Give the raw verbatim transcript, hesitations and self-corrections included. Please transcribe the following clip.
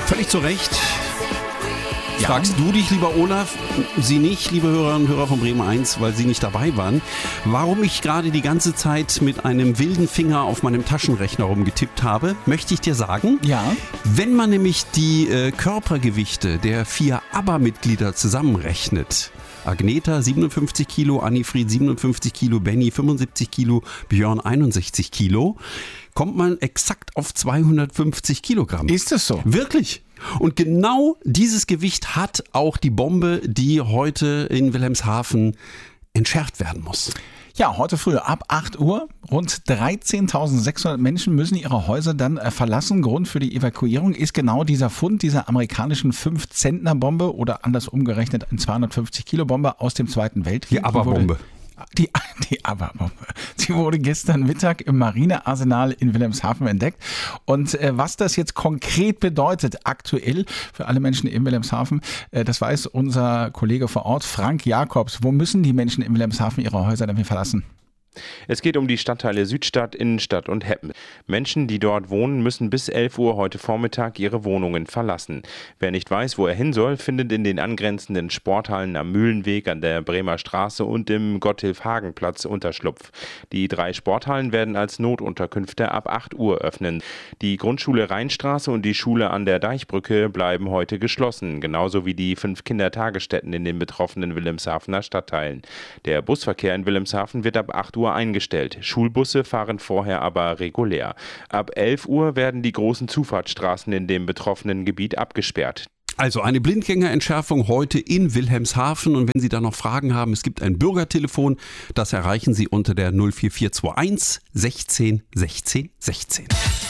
Völlig zu Recht. Ja. Fragst du dich, lieber Olaf, Sie nicht, liebe Hörerinnen und Hörer von Bremen eins, weil Sie nicht dabei waren, warum ich gerade die ganze Zeit mit einem wilden Finger auf meinem Taschenrechner rumgetippt habe, möchte ich dir sagen. Ja. Wenn man nämlich die äh, Körpergewichte der vier ABBA-Mitglieder zusammenrechnet, Agneta siebenundfünfzig Kilo, Annifried siebenundfünfzig Kilo, Benny fünfundsiebzig Kilo, Björn einundsechzig Kilo, kommt man exakt auf zweihundertfünfzig Kilogramm. Ist das so? Wirklich? Und genau dieses Gewicht hat auch die Bombe, die heute in Wilhelmshaven entschärft werden muss. Ja, heute früh ab acht Uhr. Rund dreizehntausendsechshundert Menschen müssen ihre Häuser dann äh, verlassen. Grund für die Evakuierung ist genau dieser Fund dieser amerikanischen fünf-Zentner-Bombe oder anders umgerechnet eine zweihundertfünfzig Kilo Bombe aus dem Zweiten Weltkrieg. Die ABBA-Bombe. Die, die ABBA-Bombe. Sie wurde gestern Mittag im Marinearsenal in Wilhelmshaven entdeckt. Und äh, was das jetzt konkret bedeutet, aktuell für alle Menschen in Wilhelmshaven, äh, das weiß unser Kollege vor Ort, Frank Jakobs. Wo müssen die Menschen in Wilhelmshaven ihre Häuser damit verlassen? Es geht um die Stadtteile Südstadt, Innenstadt und Heppen. Menschen, die dort wohnen, müssen bis elf Uhr heute Vormittag ihre Wohnungen verlassen. Wer nicht weiß, wo er hin soll, findet in den angrenzenden Sporthallen am Mühlenweg, an der Bremer Straße und im Gotthilf-Hagen-Platz Unterschlupf. Die drei Sporthallen werden als Notunterkünfte ab acht Uhr öffnen. Die Grundschule Rheinstraße und die Schule an der Deichbrücke bleiben heute geschlossen, genauso wie die fünf Kindertagesstätten in den betroffenen Wilhelmshavener Stadtteilen. Der Busverkehr in Wilhelmshaven wird ab acht Uhr eingestellt. Schulbusse fahren vorher aber regulär. Ab elf Uhr werden die großen Zufahrtsstraßen in dem betroffenen Gebiet abgesperrt. Also eine Blindgängerentschärfung heute in Wilhelmshaven. Und wenn Sie da noch Fragen haben, es gibt ein Bürgertelefon. Das erreichen Sie unter der null vier vier zwei eins sechzehn sechzehn sechzehn.